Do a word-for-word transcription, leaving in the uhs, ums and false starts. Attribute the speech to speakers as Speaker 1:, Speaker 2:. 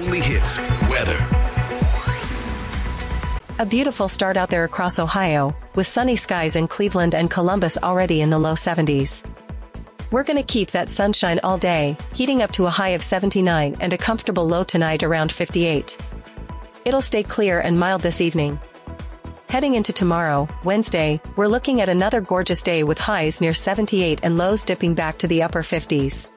Speaker 1: only hits, weather.
Speaker 2: A beautiful start out there across Ohio, with sunny skies in Cleveland and Columbus already in the low seventies. We're gonna keep that sunshine all day, heating up to a high of seventy-nine and a comfortable low tonight around fifty-eight. It'll stay clear and mild this evening. Heading into tomorrow, Wednesday, we're looking at another gorgeous day with highs near seventy-eight and lows dipping back to the upper fifties.